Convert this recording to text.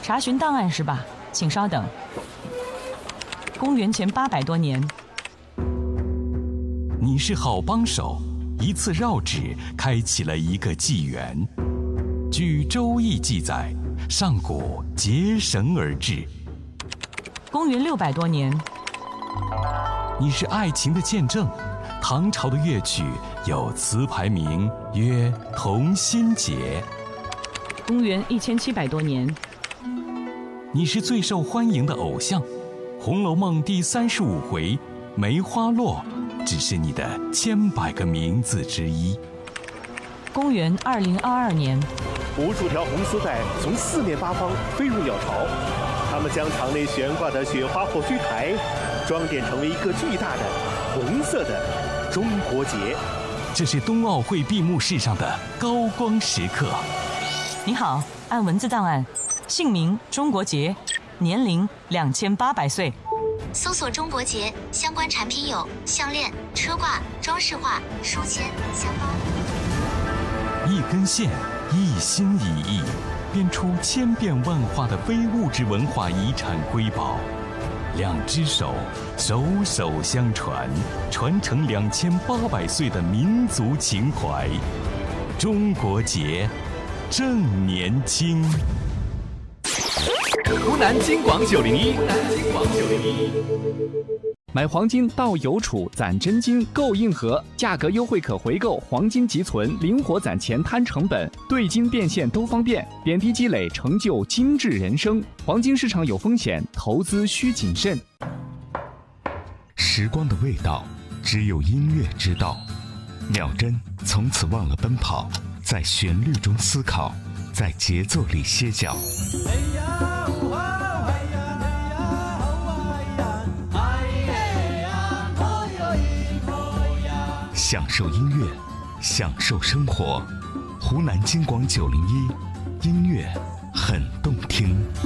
查询档案是吧？请稍等。公元前800多年。 你是好帮手，一次绕指开启了一个纪元。据《周易》记载，上古结绳而治。 公元600多年。 你是爱情的见证。唐朝的乐曲有词牌名曰《同心结》。 公元1700多年。 你是最受欢迎的偶像，《红楼梦》第35回梅花落只是你的1,000,000个名字之一。 公元2022年。 无数条红丝带从四面八方飞入鸟巢，它们将场内悬挂的雪花火炬台装点成为一个巨大的红色的中国结。 这是冬奥会闭幕式上的高光时刻。 你好，按文字档案，姓名中国结，年龄2800岁。 搜索中国结相关产品有项链、车挂、装饰画、书签、香包。 一根线，一心一意，编出千变万化的非物质文化遗产瑰宝。两只手，手手相传，传承2800岁的民族情怀。中国结，正年轻。 湖南金广901，买黄金到邮储攒真金购硬核，价格优惠可回购，黄金即存，灵活攒钱摊成本，兑金变现都方便，点滴积累成就精致人生。黄金市场有风险，投资需谨慎。 时光的味道，只有音乐知道。秒针从此忘了奔跑，在旋律中思考，在节奏里歇脚。享受音乐，享受生活。湖南金广901，音乐很动听。